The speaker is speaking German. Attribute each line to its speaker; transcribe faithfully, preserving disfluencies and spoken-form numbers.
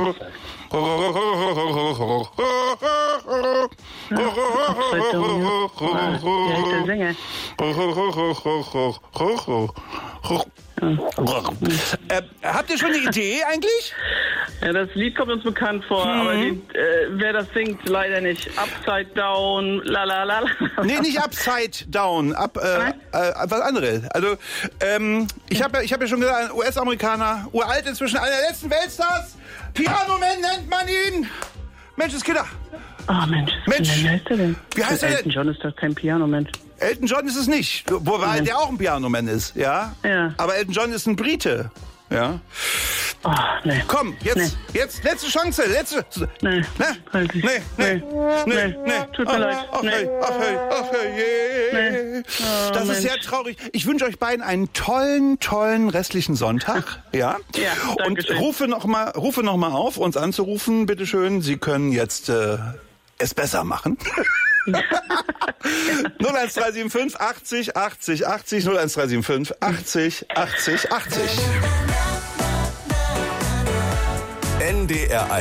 Speaker 1: Wie heißt der Sänger?
Speaker 2: Äh, habt ihr schon eine Idee eigentlich?
Speaker 1: Ja, das Lied kommt uns bekannt vor,
Speaker 2: hm.
Speaker 1: aber die, äh, wer das singt, leider nicht. Upside Down, la la la la.
Speaker 2: Nee, nicht Upside Down, ab, äh, äh, was anderes. Also, ähm, ich habe ich hab ja schon gesagt, ein U S-Amerikaner, uralt inzwischen, einer der letzten Weltstars. Piano Man nennt man ihn. Menschenskinder.
Speaker 1: Ah, oh, Mensch.
Speaker 2: Mensch.
Speaker 1: Wie heißt der denn?
Speaker 2: Wie heißt der denn?
Speaker 1: Elton John ist doch kein Piano-Mensch.
Speaker 2: Elton John ist es nicht, wobei
Speaker 1: Mhm.
Speaker 2: der auch ein Pianoman ist, ja?
Speaker 1: Ja.
Speaker 2: Aber Elton John ist ein Brite, ja?
Speaker 1: Oh, nee.
Speaker 2: Komm, jetzt,
Speaker 1: Nee.
Speaker 2: jetzt, letzte Chance, letzte...
Speaker 1: Nee.
Speaker 2: Ne?
Speaker 1: Halt dich.
Speaker 2: Nee, nee,
Speaker 1: Nee.
Speaker 2: nee,
Speaker 1: Nee.
Speaker 2: nee.
Speaker 1: Tut mir
Speaker 2: Ach,
Speaker 1: leid.
Speaker 2: Ach,
Speaker 1: Nee.
Speaker 2: hey, ach, hey, ach, hey, yeah.
Speaker 1: Nee. Oh,
Speaker 2: Das ist sehr
Speaker 1: Mensch.
Speaker 2: traurig. Ich wünsche euch beiden einen tollen, tollen restlichen Sonntag, ja?
Speaker 1: Ja, danke
Speaker 2: Und
Speaker 1: schön.
Speaker 2: rufe noch mal, rufe noch mal auf, uns anzurufen, bitteschön. Sie können jetzt äh, es besser machen. null eins drei sieben fünf achtzig achtzig achtzig null eins drei sieben fünf achtzig achtzig achtzig.
Speaker 3: N D R eins